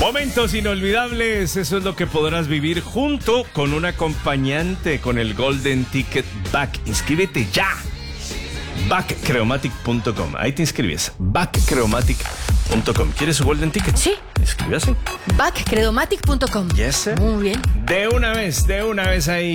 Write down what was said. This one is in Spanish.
Momentos inolvidables, eso es lo que podrás vivir junto con un acompañante con el Golden Ticket Back. Inscríbete ya. Backcreomatic.com. Ahí te inscribes. Backcreomatic.com. ¿Quieres su Golden Ticket? Sí. Inscríbase. Backcreomatic.com. Yes, sir. Muy bien. De una vez ahí.